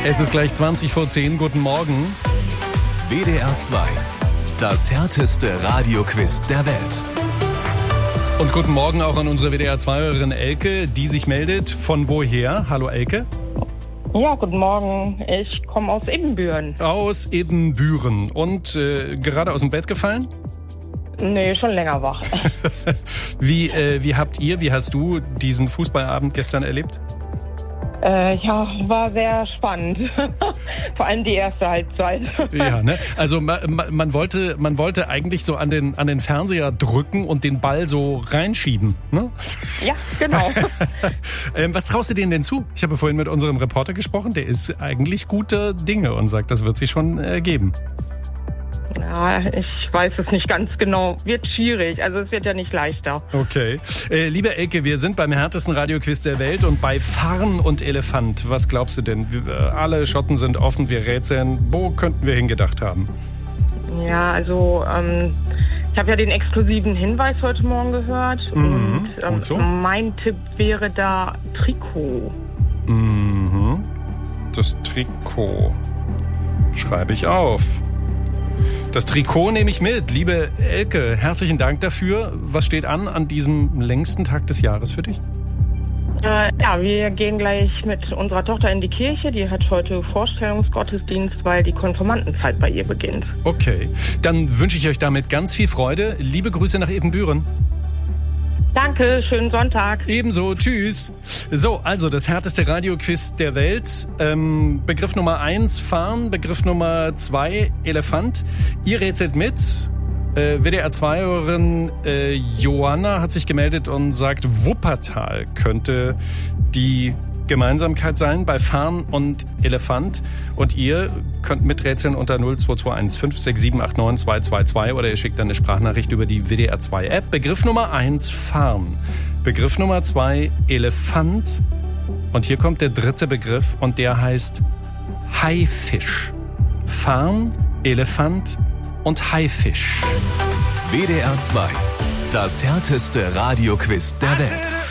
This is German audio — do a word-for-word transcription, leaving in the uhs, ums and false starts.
Es ist gleich zwanzig vor zehn. Guten Morgen. W D R zwei. Das härteste Radioquiz der Welt. Und guten Morgen auch an unsere W D R zwei-Hörerin Elke, die sich meldet. Von woher? Hallo Elke. Ja, guten Morgen. Ich komme aus Ibbenbüren. Aus Ibbenbüren. Und äh, gerade aus dem Bett gefallen? Nee, schon länger wach. wie, äh, wie habt ihr, wie hast du diesen Fußballabend gestern erlebt? Äh, ja, war sehr spannend. Vor allem die erste Halbzeit. Ja, ne? Also man, man wollte, man wollte eigentlich so an den, an den Fernseher drücken und den Ball so reinschieben, ne? Ja, genau. ähm, was traust du denen denn zu? Ich habe vorhin mit unserem Reporter gesprochen, der ist eigentlich guter Dinge und sagt, das wird sich schon äh, geben. Ja, ich weiß es nicht ganz genau. Wird schwierig, also es wird ja nicht leichter. Okay. Äh, liebe Elke, wir sind beim härtesten Radioquiz der Welt und bei Farn und Elefant. Was glaubst du denn? Wir, alle Schotten sind offen, wir rätseln. Wo könnten wir hingedacht haben? Ja, also ähm, ich habe ja den exklusiven Hinweis heute Morgen gehört. Mhm. Und ähm, so? mein Tipp wäre da Trikot. Mhm. Das Trikot schreibe ich auf. Das Trikot nehme ich mit. Liebe Elke, herzlichen Dank dafür. Was steht an an diesem längsten Tag des Jahres für dich? Äh, ja, wir gehen gleich mit unserer Tochter in die Kirche. Die hat heute Vorstellungsgottesdienst, weil die Konfirmandenzeit bei ihr beginnt. Okay, dann wünsche ich euch damit ganz viel Freude. Liebe Grüße nach Ibbenbüren. Danke, schönen Sonntag. Ebenso, tschüss. So, also das härteste Radioquiz der Welt. Ähm, Begriff Nummer eins, Farn. Begriff Nummer zwei, Elefant. Ihr rätselt mit. Äh, W D R zwei-Hörerin äh, Johanna hat sich gemeldet und sagt, Wuppertal könnte die Gemeinsamkeit sein bei Farn und Elefant. Und ihr könnt miträtseln unter null zwei zwei eins fünf sechs sieben acht neun zwei zwei zwei oder ihr schickt eine Sprachnachricht über die W D R zwei App. Begriff Nummer eins, Farn. Begriff Nummer zwei, Elefant. Und hier kommt der dritte Begriff und der heißt Haifisch. Farn, Elefant und Haifisch. W D R zwei. Das härteste Radioquiz der Welt.